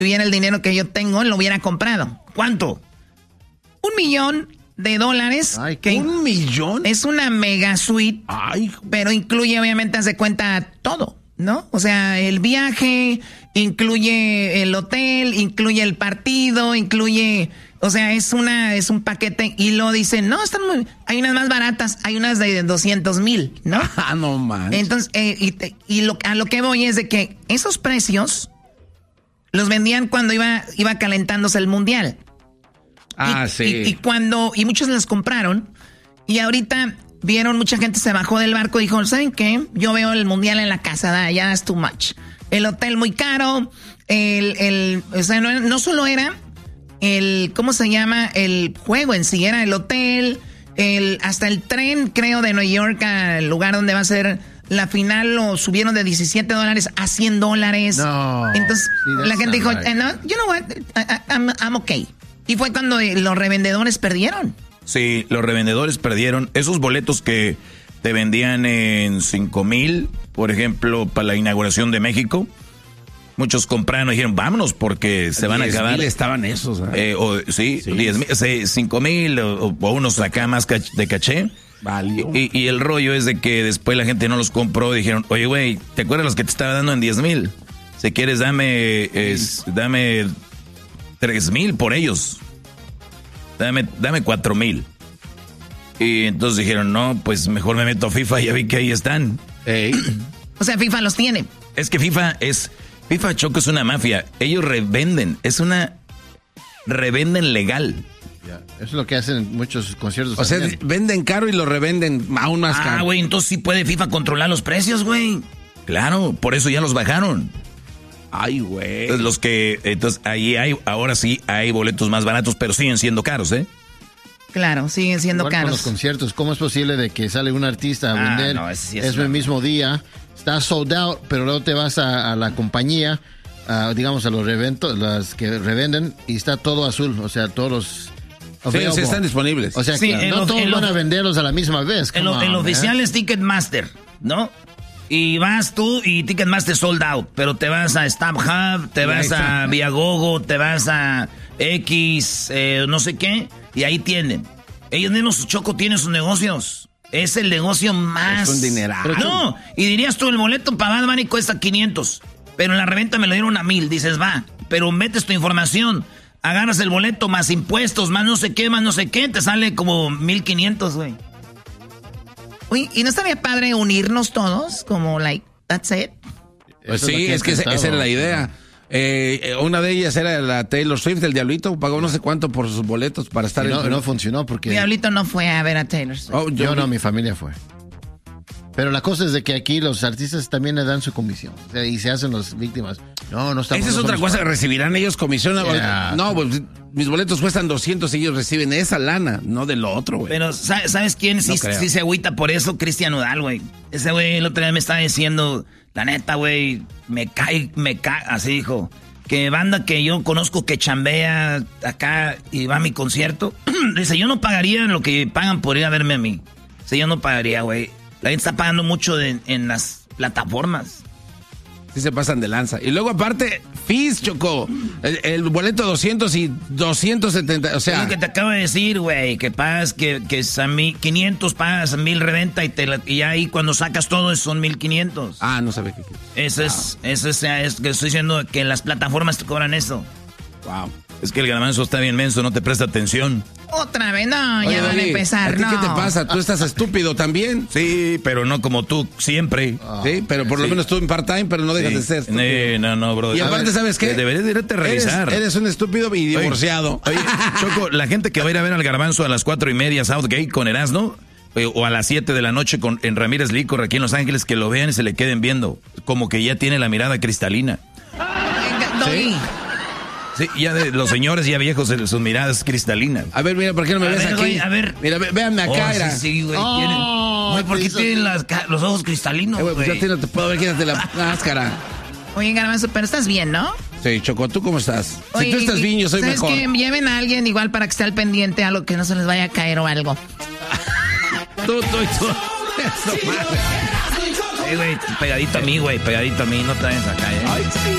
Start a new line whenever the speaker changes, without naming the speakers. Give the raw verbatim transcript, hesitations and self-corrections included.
tuviera el dinero que yo tengo, lo hubiera comprado.
¿Cuánto?
Un millón de dólares.
Ay,
que
¿un millón?
Es una mega suite.
Ay.
Pero incluye, obviamente, haz de cuenta todo, ¿no? O sea, el viaje, incluye el hotel, incluye el partido, incluye... O sea, es una es un paquete y lo dicen, no, están muy... Hay unas más baratas, hay unas de doscientos mil, ¿no?
Ah, no man.
Entonces, eh, y, te, y lo, a lo que voy es de que esos precios los vendían cuando iba, iba calentándose el mundial.
Ah,
y,
sí.
Y, y cuando... Y muchos las compraron y ahorita vieron, mucha gente se bajó del barco y dijo, ¿saben qué? Yo veo el mundial en la casa, da, ya es too much. El hotel muy caro, el... el o sea, no, no solo era... el, ¿cómo se llama? El juego en sí, era el hotel, el, hasta el tren, creo, de Nueva York al lugar donde va a ser la final, lo subieron de diecisiete dólares a cien dólares.
No.
Entonces,
sí,
la gente dijo,
right.
eh, no, you know what, I, I, I'm, I'm okay. Y fue cuando los revendedores perdieron.
Sí, los revendedores perdieron. Esos boletos que te vendían en cinco mil, por ejemplo, para la inauguración de México, muchos compraron y dijeron, vámonos, porque se van a acabar.
diez mil estaban esos, ¿eh?
Eh, o, sí,
Sí.
diez mil, cinco mil o, o unos acá más cach- de caché.
Valió.
Y, y el rollo es de que después la gente no los compró. Dijeron, oye, güey, ¿te acuerdas los que te estaba dando en diez mil? Si quieres, dame, es, dame tres mil por ellos. Dame, dame cuatro mil. Y entonces dijeron, no, pues mejor me meto a FIFA y ya vi que ahí están.
Ey.
O sea, FIFA los tiene.
Es que FIFA es... FIFA Choco es una mafia. Ellos revenden. Es una... Revenden legal.
Yeah. Eso es lo que hacen en muchos conciertos.
O sea,
también.
venden caro y lo revenden aún más
Ah,
caro.
güey, entonces sí puede FIFA controlar los precios, güey. Claro, por eso ya los bajaron.
Ay, güey.
Entonces los que... Entonces ahí hay... Ahora sí hay boletos más baratos, pero siguen siendo caros, ¿eh?
Claro, siguen siendo
Igual con
caros.
los conciertos, ¿cómo es posible de que sale un artista a
Ah,
vender
no, ese sí es
ese
una-
mismo día, está sold out, pero luego te vas a, a la compañía, a, digamos a los reventos, las que revenden, y está todo azul, o sea, todos los...
Sí,
available.
sí están disponibles.
O sea,
Sí,
que
en
no
los-
todos
en
van
los-
a venderlos a la misma vez.
El,
come
el
on,
oficial
man.
es Ticketmaster, ¿no? Y vas tú y Ticketmaster sold out, pero te vas a StubHub, te vas a Viagogo, te vas a X, eh, no sé qué, y ahí tienen. Ellos mismos, Choco, tienen sus negocios. Es el negocio más...
Es un dineral.
Pero tú-
No, y dirías tú, el boleto para Bad Bunny cuesta quinientos, pero en la reventa me lo dieron a mil, dices, va, pero metes tu información, agarras el boleto más impuestos, más no sé qué, más no sé qué, te sale como mil quinientos, güey. Uy, ¿y no estaría padre unirnos todos? Como, like, that's it.
Pues
Eso es lo
sí,
que he
es que esa
intentado.
esa era la idea. Eh, una de ellas era la Taylor Swift, el Diablito, pagó no sé cuánto por sus boletos para estar
Y no,
en...
no funcionó porque
Diablito no fue a ver a Taylor Swift.
Oh,
yo
yo
no, mi familia fue. Pero la cosa es de que aquí los artistas también le dan su comisión. O sea, y se hacen las víctimas. No, no estamos...
Esa es
no
otra
somos
cosa, recibirán ellos comisión.
Yeah.
No, pues mis boletos cuestan doscientos y ellos reciben esa lana, no de lo otro, güey.
Pero, ¿sa- ¿sabes quién sí,
No creo.
sí se agüita por eso? Cristian Nodal, güey. Ese güey el otro día me estaba diciendo, la neta, güey, me cae, me cae, así dijo, que banda que yo conozco que chambea acá y va a mi concierto, dice, yo no pagaría lo que pagan por ir a verme a mí. Dice, yo no pagaría, güey. La gente está pagando mucho de- en las plataformas.
Sí se pasan de lanza. Y luego aparte, fees, Choco. El, el boleto doscientos y doscientos setenta, o
Es
sea...
lo que te acabo de decir, güey, que pagas, que, que es a mí, quinientos pagas, mil reventa y, te la- y ahí cuando sacas todo son mil quinientos.
Ah, no sabe qué.
Eso es, eso es, es que estoy diciendo que las plataformas te cobran eso.
Wow.
Es que el garbanzo está bien menso, no te presta atención.
Otra vez, no,
Oye,
ya van a
Dani,
empezar,
¿a ti
no.
qué te pasa? Tú estás estúpido también.
Sí, pero no como tú, siempre.
Sí, pero por lo
Sí.
menos tú en part-time, pero no dejas
Sí.
de ser estúpido.
Eh, no, no, bro.
Y
A
aparte,
ver,
¿sabes qué?
Deberías de irte a revisar.
Eres, eres un estúpido y divorciado.
Oye, Choco, la gente que va a ir a ver al garbanzo a las cuatro y media Southgate con Erasmo, eh, o a las siete de la noche con, en Ramírez Licor aquí en Los Ángeles, que lo vean y se le queden viendo. Como que ya tiene la mirada cristalina.
Venga, Doggy.
Sí, ya de los señores ya viejos, eh, sus miradas cristalinas.
A ver, mira, ¿por qué no me
A
ves
ver,
aquí?
güey, a ver.
Mira, ve- véanme acá,
Oh,
era.
sí, sí, güey.
Oh,
tienen- Güey, ¿por qué
te hizo-
tienen las ca- los ojos cristalinos,
Eh, güey, pues
güey?
ya te, no te puedo ver, quítate la máscara.
Oye, Garbanzo, pero estás bien, ¿no?
Sí, Choco, ¿tú cómo estás?
Oye,
si tú estás
y-
bien, yo soy
¿sabes
mejor.
qué? Lleven a alguien igual para que esté al pendiente, algo que no se les vaya a caer o algo.
Tú, tú, tú. Eso, madre.
Eh, güey, pegadito a mí, güey, pegadito a mí, no te vayas acá, ¿eh?